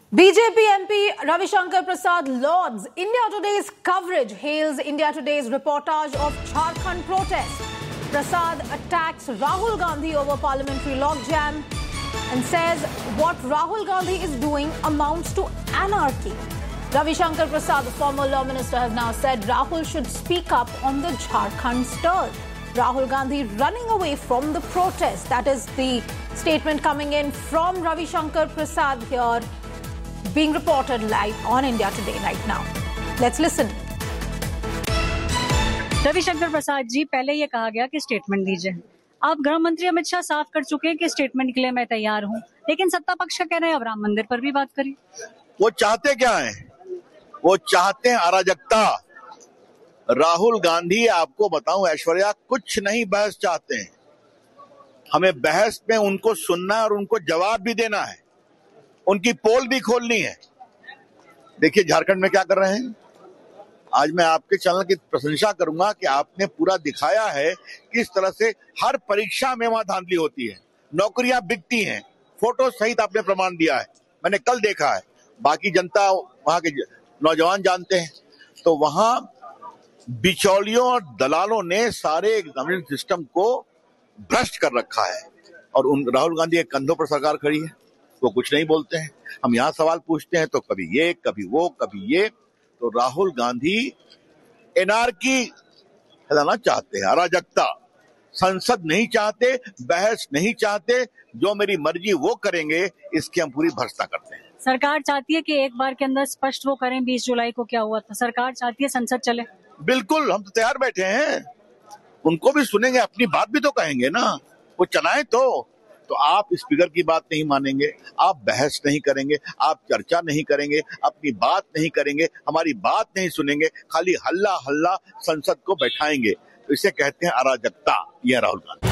BJP MP Ravi Shankar Prasad lauds India Today's coverage, hails India Today's reportage of Jharkhand protest. Prasad attacks Rahul Gandhi over parliamentary logjam and says what Rahul Gandhi is doing amounts to anarchy. Ravi Shankar Prasad, the former law minister, has now said Rahul should speak up on the Jharkhand stir. Rahul Gandhi running away from the protest. That is the statement coming in from Ravi Shankar Prasad here, being reported live on India Today right now. Let's listen. Ravishankar Prasad ji, पहले ये कहा गया कि statement दीजिए। आप गृह मंत्री अमित शाह साफ कर चुके हैं कि स्टेटमेंट के लिए मैं तैयार हूं, लेकिन सत्ता पक्ष का कह रहे हैं अब राम मंदिर पर भी बात करिए। वो चाहते क्या है? वो चाहते हैं अराजकता। राहुल गांधी, आपको बताऊं ऐश्वर्या, कुछ नहीं बहस चाहते हैं। हमें बहस में उनको सुनना है और उनको जवाब भी देना है, उनकी पोल भी खोलनी है। देखिए झारखंड में क्या कर रहे हैं। आज मैं आपके चैनल की प्रशंसा करूंगा कि आपने पूरा दिखाया है किस तरह से हर परीक्षा में वहां धांधली होती है, नौकरियां बिकती हैं, फोटो सहित आपने प्रमाण दिया है, मैंने कल देखा है। बाकी जनता, वहां के नौजवान जानते हैं। तो वहां बिचौलियों और दलालों ने सारे एग्जामिनेशन सिस्टम को भ्रष्ट कर रखा है और उन राहुल गांधी के कंधों पर सरकार खड़ी है। वो कुछ नहीं बोलते हैं। हम यहाँ सवाल पूछते हैं तो कभी ये, कभी वो, कभी ये। तो राहुल गांधी एनार्की फैलाना चाहते हैं, अराजकता। संसद नहीं चाहते, बहस नहीं चाहते, जो मेरी मर्जी वो करेंगे, इसकी हम पूरी भर्त्सना करते हैं। सरकार चाहती है कि एक बार के अंदर स्पष्ट वो करें 20 जुलाई को क्या हुआ था। सरकार चाहती है संसद चले। बिल्कुल, हम तो तैयार बैठे हैं। उनको भी सुनेंगे, अपनी बात भी तो कहेंगे ना। वो चलाएं तो आप स्पीकर की बात नहीं मानेंगे, आप बहस नहीं करेंगे, आप चर्चा नहीं करेंगे, अपनी बात नहीं करेंगे, हमारी बात नहीं सुनेंगे, खाली हल्ला हल्ला संसद को बैठाएंगे। तो इसे कहते हैं अराजकता। यह Rahul Gandhi.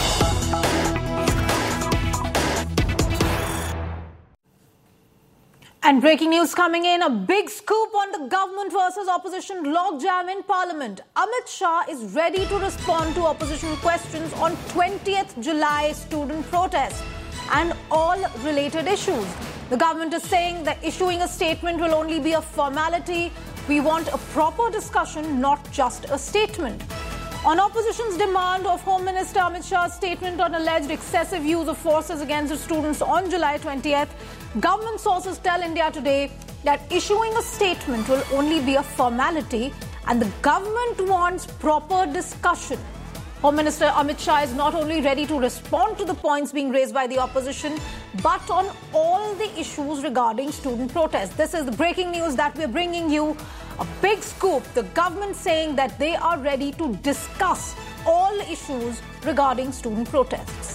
And breaking news coming in, a big scoop on the government versus opposition logjam in Parliament. Amit Shah is ready to respond to opposition questions on 20th July student protest and all related issues. The government is saying that issuing a statement will only be a formality. We want a proper discussion, not just a statement. On opposition's demand of Home Minister Amit Shah's statement on alleged excessive use of forces against the students on July 20th, government sources tell India Today that issuing a statement will only be a formality and the government wants proper discussion. Home Minister Amit Shah is not only ready to respond to the points being raised by the opposition, but on all the issues regarding student protests. This is the breaking news that we're bringing you. A big scoop. The government saying that they are ready to discuss all issues regarding student protests.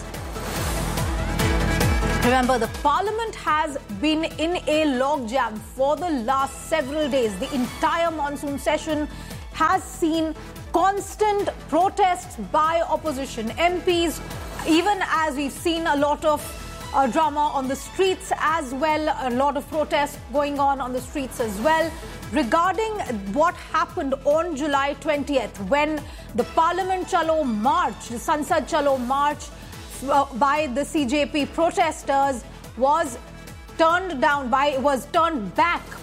Remember, the Parliament has been in a logjam for the last several days. The entire monsoon session has seen constant protests by opposition MPs, even as we've seen a lot of drama on the streets as well, a lot of protests going on the streets as well, regarding what happened on July 20th when the Parliament Chalo March, the Sansad Chalo March by the CJP protesters was turned back